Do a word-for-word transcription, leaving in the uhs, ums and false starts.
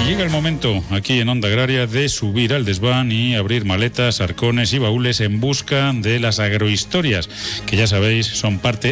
Llega el momento aquí en Onda Agraria de subir al desván y abrir maletas, arcones y baúles en busca de las agrohistorias, que ya sabéis son parte